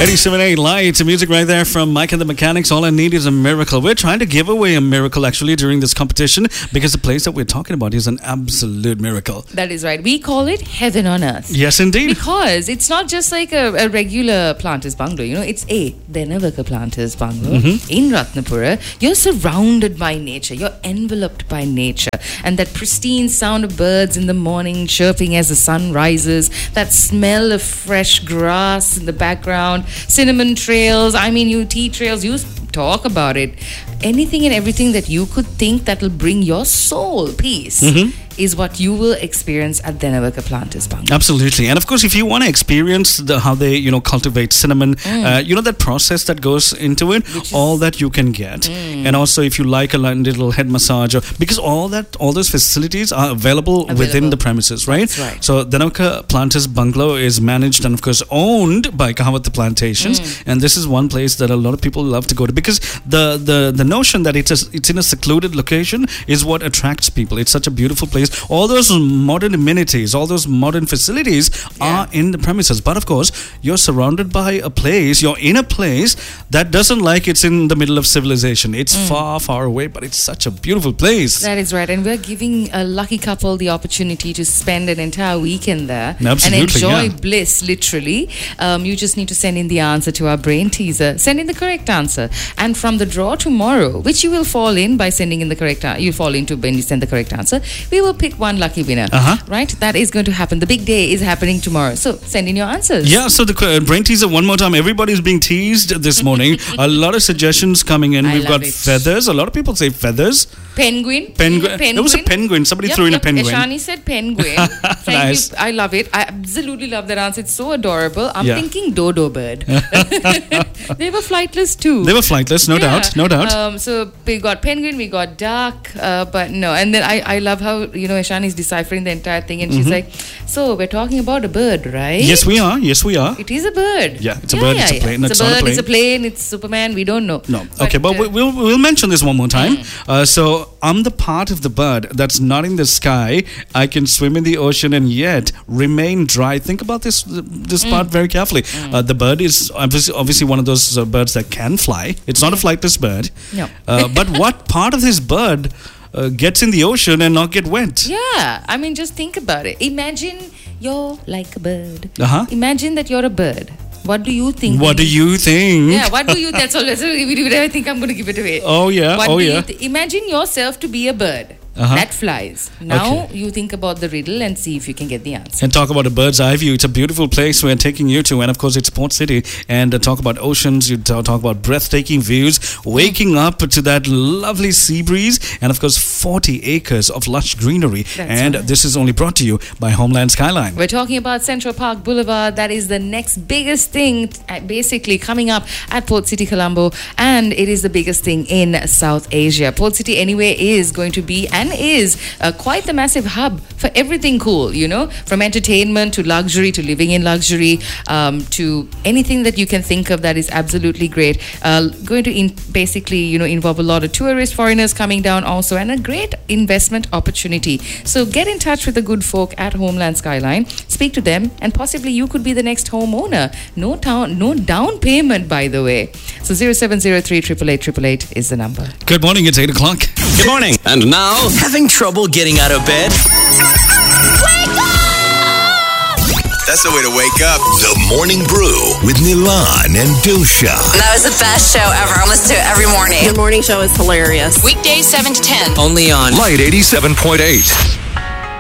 87.8 Lights, music right there from Mike and the Mechanics. All I Need Is a Miracle. We're trying to give away a miracle actually during this competition because the place that we're talking about is an absolute miracle. That is right. We call it heaven on earth. Yes, indeed. Because it's not just like a regular planter's bungalow. You know, it's a Denavaka planter's bungalow in Ratnapura. You're surrounded by nature. You're enveloped by nature. And that pristine sound of birds in the morning chirping as the sun rises. That smell of fresh grass in the background. Cinnamon trails, tea trails, you talk about it. Anything and everything that you could think that will bring your soul peace is what you will experience at Denavaka Planters Bungalow. Absolutely. And of course, if you want to experience how they, cultivate cinnamon, that process that goes into it, all that you can get. And also if you like a little head massage, because all those facilities are available within the premises, right? That's right. So Denavaka Planters Bungalow is managed and of course owned by Kahawat Plantations. And this is one place that a lot of people love to go to because the notion that it's in a secluded location is what attracts people. It's such a beautiful place. All those modern amenities, all those modern facilities are in the premises. But of course, you're surrounded by a place, you're in a place that doesn't like it's in the middle of civilization. It's far, far away, but it's such a beautiful place. That is right. And we're giving a lucky couple the opportunity to spend an entire weekend there and enjoy bliss, literally. You just need to send in the answer to our brain teaser. Send in the correct answer. And from the draw tomorrow, which you will fall in by sending in the correct answer, you fall into when you send the correct answer, we will pick one lucky winner. Right? That is going to happen. The big day is happening tomorrow. So send in your answers. Yeah, so the brain teaser one more time. Everybody's being teased this morning. A lot of suggestions coming in. We've got feathers. A lot of people say feathers. Penguin. There was a penguin. Somebody threw in a penguin. Ishani said penguin. Thank Nice. you. I love it. I absolutely love that answer. It's so adorable. I'm thinking dodo bird. They were flightless too. They were flightless, no doubt. So we got penguin, we got duck, but no. And then I love how, Ishani is deciphering the entire thing and she's like, so we're talking about a bird, right? Yes, we are. It is a bird. Yeah, it's a bird. It's a plane. It's a bird, it's a plane, it's Superman. We don't know. No. Okay, but we'll mention this one more time. So I'm the part of the bird that's not in the sky. I can swim in the ocean and yet remain dry. Think about this part very carefully. The bird is obviously one of those birds that can fly. It's not a flightless bird. No. But what part of this bird gets in the ocean and not get wet? Yeah, just think about it. Imagine you're like a bird. Imagine that you're a bird. What do you think? What do you think? Yeah, what do you... That's all. I think I'm going to give it away. Oh, yeah. Imagine yourself to be a bird. That flies. Now you think about the riddle and see if you can get the answer. And talk about a bird's eye view. It's a beautiful place we're taking you to. And of course, it's Port City. And talk about oceans. You talk about breathtaking views. Waking up to that lovely sea breeze. And of course, 40 acres of lush greenery. This is only brought to you by Homeland Skyline. We're talking about Central Park Boulevard. That is the next biggest thing basically coming up at Port City, Colombo. And it is the biggest thing in South Asia. Port City anyway is going to be and is quite the massive hub for everything cool, from entertainment to luxury to living in luxury to anything that you can think of that is absolutely great. Going to basically, involve a lot of tourists, foreigners coming down also, and a great investment opportunity. So get in touch with the good folk at Homeland Skyline, speak to them, and possibly you could be the next homeowner. No down payment, by the way. So 0703 888 is the number. Good morning, it's 8 o'clock. Good morning. And now, having trouble getting out of bed? Wake up! That's the way to wake up. The Morning Brew with Milan and Dusha. That was the best show ever. I listen to it every morning. The morning show is hilarious. Weekdays 7 to 10. Only on Light 87.8.